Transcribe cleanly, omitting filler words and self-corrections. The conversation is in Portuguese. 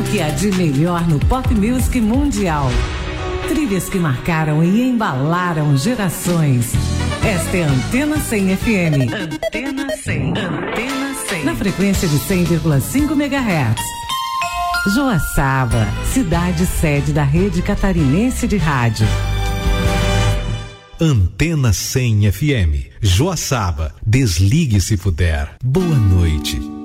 O que há de melhor no pop music mundial. Trilhas que marcaram e embalaram gerações. Esta é a Antena 100 FM. Antena 100. Antena 100. Na frequência de 100,5 MHz. Joaçaba, cidade sede da Rede Catarinense de Rádio. Antena 100 FM. Joaçaba, desligue se puder. Boa noite.